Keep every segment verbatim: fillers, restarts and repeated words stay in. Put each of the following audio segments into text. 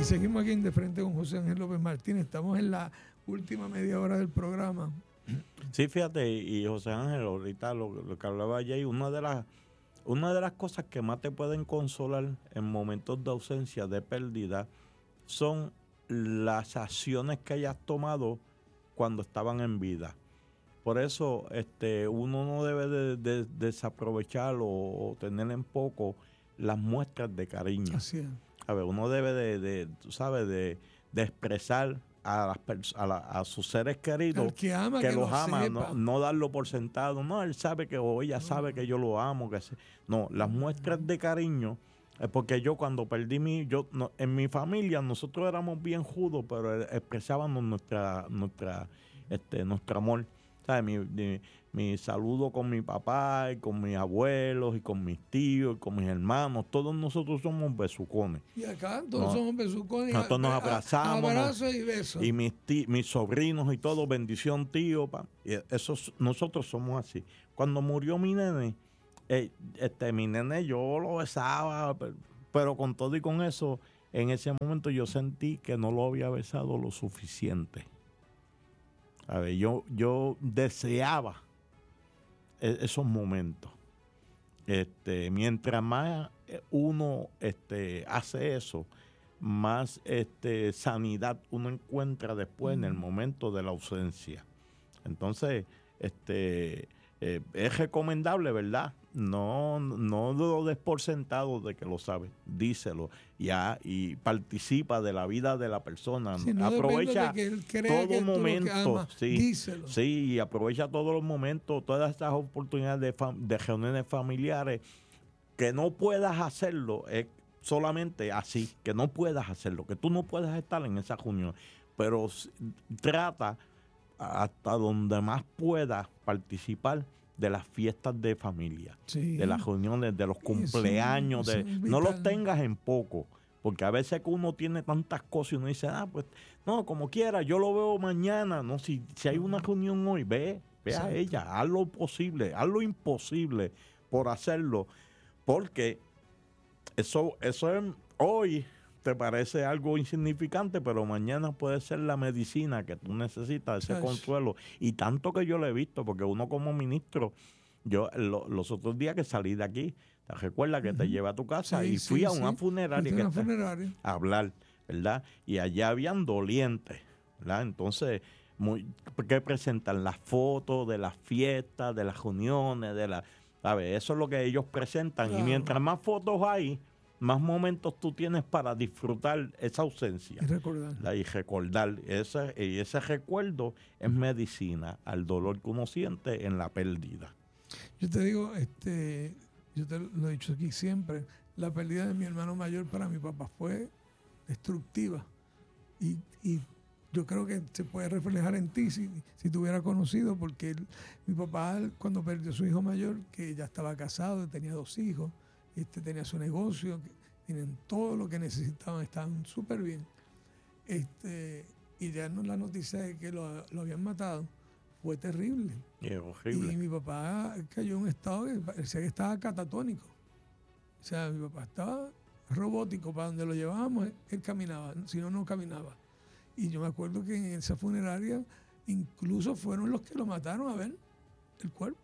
seguimos aquí en De Frente con José Ángel López Martínez. Estamos en la última media hora del programa. Sí, fíjate, y José Ángel, ahorita lo, lo que hablaba ayer, una de las una de las cosas que más te pueden consolar en momentos de ausencia, de pérdida, son las acciones que hayas tomado cuando estaban en vida. Por eso este, uno no debe de, de, de desaprovechar o, o tener en poco las muestras de cariño. Así es. A ver, uno debe de, de tú sabes, de, de expresar a las pers- a, la, a sus seres queridos Al que ama, que los lo ama, sepa. no, no darlo por sentado. No, él sabe que o ella sabe que yo lo amo. Que se, no, las muestras de cariño, es porque yo cuando perdí mi, yo no, en mi familia nosotros éramos bien judos, pero expresábamos nuestra, nuestra, este, nuestro amor. ¿Sabes? Mi, mi, mi saludo con mi papá y con mis abuelos y con mis tíos y con mis hermanos. Todos nosotros somos besucones. Y acá todos No, somos besucones. nosotros nos abrazamos. Abrazos y besos. Y mis, tí, mis sobrinos y todo, bendición tío. Pa. Y eso, nosotros somos así. Cuando murió mi nene, eh, este, mi nene yo lo besaba, pero, pero con todo y con eso, en ese momento yo sentí que no lo había besado lo suficiente. A ver, yo, yo deseaba esos momentos. Este, mientras más uno este, hace eso, más este, sanidad uno encuentra después mm. en el momento de la ausencia. Entonces, este, eh, es recomendable, ¿verdad? No, no lo des por sentado de que lo sabes, díselo ya y participa de la vida de la persona. Sí, no aprovecha de que él crea todo que momento, tú lo que amas, sí, díselo. sí, y aprovecha todos los momentos, todas estas oportunidades de, fam- de reuniones familiares. Que no puedas hacerlo es solamente así, que no puedas hacerlo, que tú no puedas estar en esa reunión, pero trata hasta donde más puedas participar de las fiestas de familia, sí. de las reuniones, de los cumpleaños, eso, de, eso no los tengas en poco, porque a veces que uno tiene tantas cosas y uno dice, ah, pues, no, como quiera, yo lo veo mañana, no, si, si hay una reunión hoy, ve, ve a ella, haz lo posible, haz lo imposible por hacerlo, porque eso, eso es, hoy te parece algo insignificante, pero mañana puede ser la medicina que tú necesitas, ese Chach. consuelo. Y tanto que yo lo he visto, porque uno como ministro, yo lo, los otros días que salí de aquí, ¿te recuerdas que uh-huh. te llevé a tu casa? Sí, y fui sí, a una sí. funeraria, que una funeraria a hablar, ¿verdad? Y allá habían dolientes, ¿verdad? Entonces, muy, que presentan las fotos de las fiestas, de las reuniones, de la... ¿Sabes? Eso es lo que ellos presentan. Claro. Y mientras más fotos hay, más momentos tú tienes para disfrutar esa ausencia. Y recordar. ¿La? Y recordar. Ese, y ese recuerdo es medicina al dolor que uno siente en la pérdida. Yo te digo, este, yo te lo he dicho aquí siempre, la pérdida de mi hermano mayor para mi papá fue destructiva. Y, y yo creo que se puede reflejar en ti si, si te hubiera conocido, porque él, mi papá cuando perdió a su hijo mayor, que ya estaba casado, tenía dos hijos, este, tenía su negocio, que tienen todo lo que necesitaban, estaban súper bien. Este, y ya no, la noticia de que lo, lo habían matado fue terrible. Y, horrible. Y mi papá cayó en un estado que parecía que estaba catatónico. O sea, mi papá estaba robótico, para donde lo llevábamos, él caminaba, si no, no caminaba. Y yo me acuerdo que en esa funeraria incluso fueron los que lo mataron a ver el cuerpo.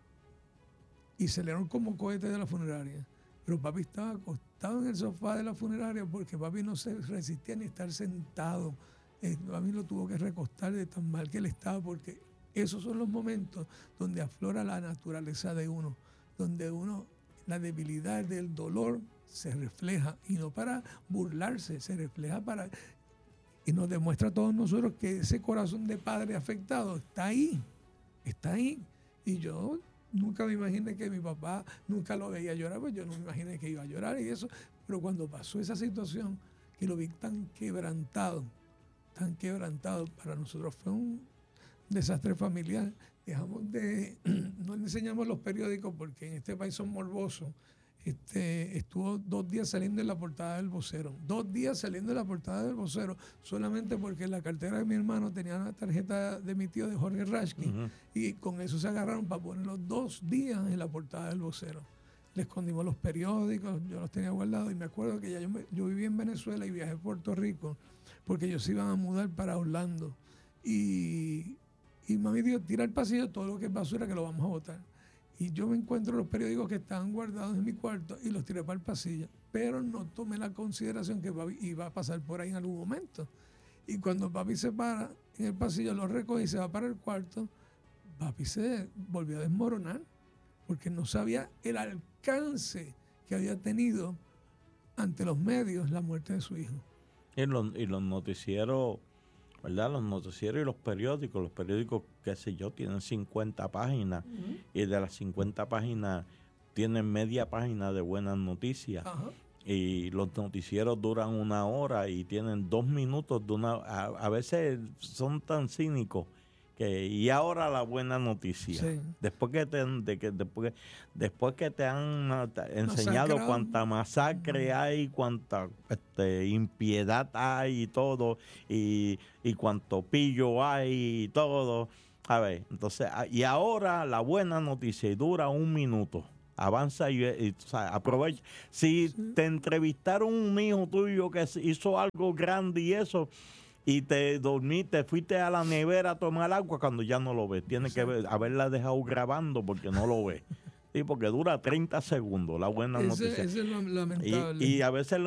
Y salieron como cohetes de la funeraria. Pero papi estaba acostado en el sofá de la funeraria porque papi no se resistía ni estar sentado. Eh, papi lo tuvo que recostar de tan mal que él estaba, porque esos son los momentos donde aflora la naturaleza de uno, donde uno, la debilidad del dolor se refleja, y no para burlarse, se refleja para... Y nos demuestra a todos nosotros que ese corazón de padre afectado está ahí, está ahí. Y yo nunca me imaginé que mi papá, nunca lo veía llorar, pues yo no me imaginé que iba a llorar y eso. Pero cuando pasó esa situación, que lo vi tan quebrantado, tan quebrantado, para nosotros fue un desastre familiar. Dejamos de, no le enseñamos los periódicos porque en este país son morbosos. Este, estuvo dos días saliendo en la portada del Vocero, dos días saliendo en la portada del Vocero, solamente porque en la cartera de mi hermano tenía una tarjeta de mi tío, de Jorge Rashkin, uh-huh. y con eso se agarraron para ponerlo dos días en la portada del Vocero. le escondimos los periódicos, yo los tenía guardados y me acuerdo que ya yo, me, yo viví en Venezuela y viajé a Puerto Rico porque ellos se iban a mudar para Orlando y, y mami dijo, tira al pasillo todo lo que es basura que lo vamos a botar. Y yo me encuentro los periódicos que estaban guardados en mi cuarto y los tiré para el pasillo, pero no tomé la consideración que papi iba a pasar por ahí en algún momento. Y cuando papi se para en el pasillo, lo recoge y se va para el cuarto, papi se volvió a desmoronar porque no sabía el alcance que había tenido ante los medios la muerte de su hijo. Y los, y los noticieros, ¿verdad? Los noticieros y los periódicos, los periódicos, qué sé yo, tienen cincuenta páginas uh-huh. y de las cincuenta páginas tienen media página de buenas noticias. Uh-huh. Y los noticieros duran una hora y tienen dos minutos de una... A, a veces son tan cínicos. Que, y ahora la buena noticia. Sí. Después que te, de que, después, después que te han te, enseñado Masacrado. cuánta masacre uh-huh. hay, cuánta este, impiedad hay y todo, y, y cuánto pillo hay y todo. A ver, entonces, y ahora la buena noticia y dura un minuto. Avanza y, y o sea, aprovecha. Si sí. te entrevistaron un hijo tuyo que hizo algo grande y eso, y te dormiste, fuiste a la nevera a tomar agua cuando ya no lo ves. Tienes que ver, haberla dejado grabando porque no lo ves. Sí, porque dura treinta segundos la buena ese, noticia. Ese es lamentable. Y, y a veces